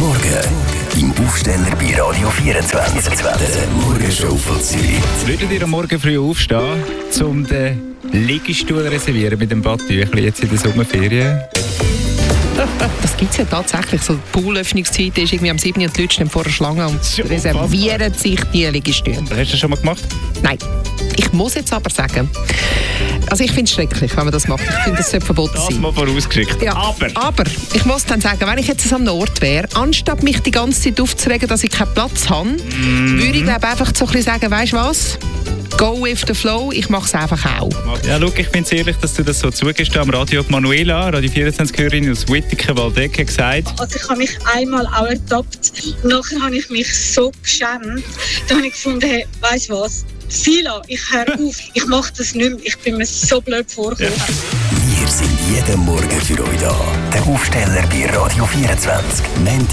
Morgen im Aufsteller bei Radio 24. Der Morgenshow von Zürich. Würdet ihr am Morgen früh aufstehen, um den Liegestuhl reservieren mit dem Badtüchli jetzt in der Sommerferien? Das gibt es ja tatsächlich. So, die Poolöffnungszeit ist irgendwie am 7. und die Leute stehen vor der Schlange und reservieren sich die Liegestühle. Hast du das schon mal gemacht? Nein. Ich muss jetzt aber sagen, also ich finde es schrecklich, wenn man das macht. Ich finde, das sollte verboten sein. Das mal vorausgeschickt. Ja, aber ich muss dann sagen, wenn ich jetzt an einem Ort wäre, anstatt mich die ganze Zeit aufzuregen, dass ich keinen Platz habe, würde ich glaube einfach so ein bisschen sagen, weisst du was? Go with the flow, ich mache es einfach auch. Ja, schau, ich finde es ehrlich, dass du das so zugehst. Am Radio Manuela, Radio 24-Hörerin aus Wittigen-Waldeck, hat gesagt... Also ich habe mich einmal auch ertappt. Nachher habe ich mich so geschämt. Dann habe ich gefunden, hey, weisst du was? Fila, ich höre auf, ich mache das nicht mehr. Ich bin mir so blöd vorgekommen. Wir sind jeden Morgen für euch da. Der Aufsteller bei Radio 24. Montag